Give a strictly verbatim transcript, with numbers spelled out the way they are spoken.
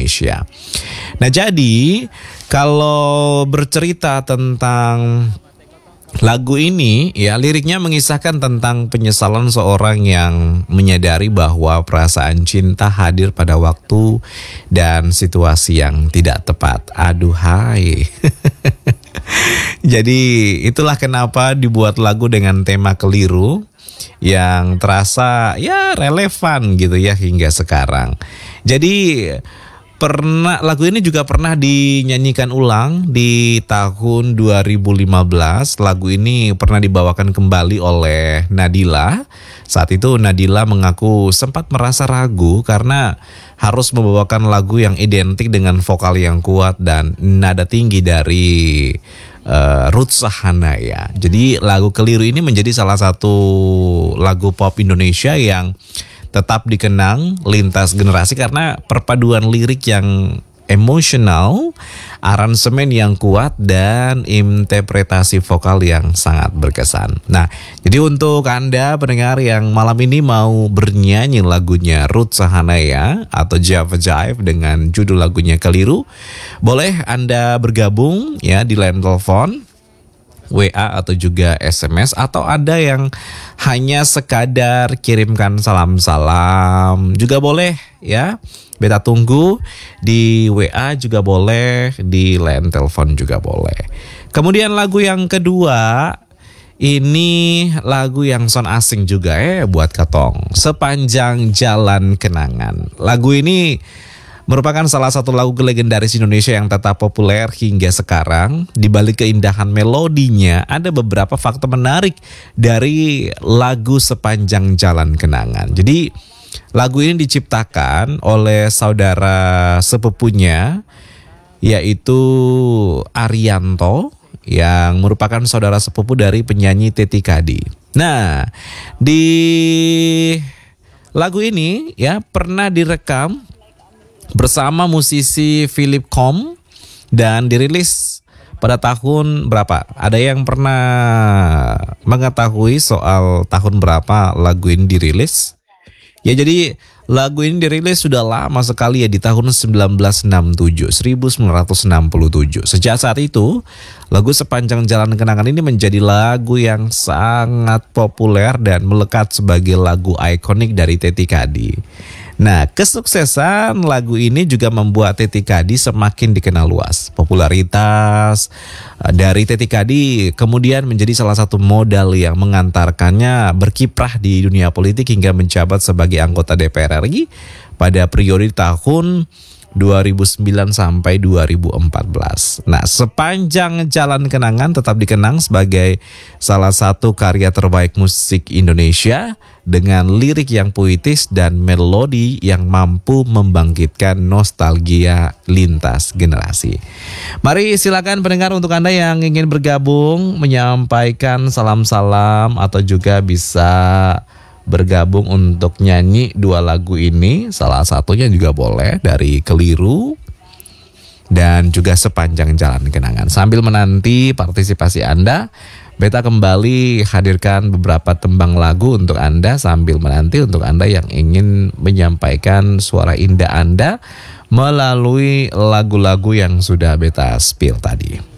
Indonesia. Nah, jadi kalau bercerita tentang lagu ini, ya liriknya mengisahkan tentang penyesalan seorang yang menyadari bahwa perasaan cinta hadir pada waktu dan situasi yang tidak tepat. Aduhai. Jadi itulah kenapa dibuat lagu dengan tema keliru yang terasa ya relevan gitu ya hingga sekarang. Jadi pernah lagu ini juga pernah dinyanyikan ulang di tahun dua ribu lima belas. Lagu ini pernah dibawakan kembali oleh Nadila. Saat itu Nadila mengaku sempat merasa ragu karena harus membawakan lagu yang identik dengan vokal yang kuat dan nada tinggi dari uh, Ruth Sahanaya. Jadi lagu Keliru ini menjadi salah satu lagu pop Indonesia yang tetap dikenang lintas generasi karena perpaduan lirik yang emosional, aransemen yang kuat, dan interpretasi vokal yang sangat berkesan. Nah, jadi untuk Anda pendengar yang malam ini mau bernyanyi lagunya Ruth Sahanaya atau Java Jive dengan judul lagunya Keliru, boleh Anda bergabung ya di line telepon, W A atau juga S M S, atau ada yang hanya sekadar kirimkan salam-salam juga boleh ya. Beta tunggu di W A juga boleh, di line telepon juga boleh. Kemudian lagu yang kedua, ini lagu yang sound asing juga eh buat Katong, Sepanjang Jalan Kenangan. Lagu ini merupakan salah satu lagu legendaris Indonesia yang tetap populer hingga sekarang. Di balik keindahan melodinya, ada beberapa fakta menarik dari lagu Sepanjang Jalan Kenangan. Jadi, lagu ini diciptakan oleh saudara sepupunya, yaitu Arianto, yang merupakan saudara sepupu dari penyanyi Teti Kadi. Nah, di lagu ini ya pernah direkam bersama musisi Philip Com dan dirilis pada tahun berapa? Ada yang pernah mengetahui soal tahun berapa lagu ini dirilis? Ya, jadi lagu ini dirilis sudah lama sekali ya, di tahun seribu sembilan ratus enam puluh tujuh, seribu sembilan ratus enam puluh tujuh. Sejak saat itu, lagu Sepanjang Jalan Kenangan ini menjadi lagu yang sangat populer dan melekat sebagai lagu ikonik dari Teti Kadi. Nah, kesuksesan lagu ini juga membuat Teti Kadi semakin dikenal luas. Popularitas dari Teti Kadi kemudian menjadi salah satu modal yang mengantarkannya berkiprah di dunia politik hingga menjabat sebagai anggota D P R R I pada periode tahun dua ribu sembilan sampai dua ribu empat belas. Nah, Sepanjang Jalan Kenangan tetap dikenang sebagai salah satu karya terbaik musik Indonesia dengan lirik yang puitis dan melodi yang mampu membangkitkan nostalgia lintas generasi. Mari silakan pendengar, untuk Anda yang ingin bergabung menyampaikan salam-salam atau juga bisa bergabung untuk nyanyi dua lagu ini. Salah satunya juga boleh dari Keliru dan juga Sepanjang Jalan Kenangan. Sambil menanti partisipasi Anda, Beta kembali hadirkan beberapa tembang lagu untuk Anda sambil menanti untuk Anda yang ingin menyampaikan suara indah Anda melalui lagu-lagu yang sudah Beta spill tadi.